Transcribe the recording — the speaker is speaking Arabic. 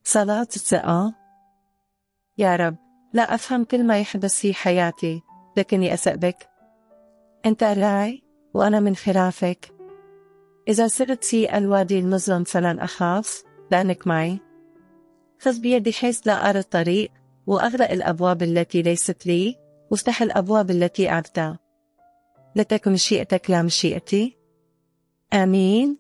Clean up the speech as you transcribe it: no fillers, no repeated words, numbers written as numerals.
صلاة الثقة. يا رب، لا أفهم كل ما يحدث في حياتي، لكني أثق بك. أنت الراعي وأنا من خلافك. إذا سرت في الوادي المظلم فلن أخاف، لأنك معي. خذ بيدي حيث لا أرى الطريق، وأغلق الأبواب التي ليست لي، وافتح الأبواب التي أعرفتها. لتكن مشيئتك لا مشيئتي. آمين.